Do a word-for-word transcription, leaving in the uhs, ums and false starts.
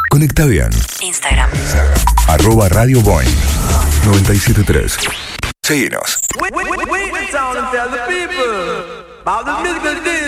Conecta bien. Instagram. Arroba Radio Boing noventa y siete punto tres. Seguinos. Wait, wait, wait, wait, wait, and tell the people about the musical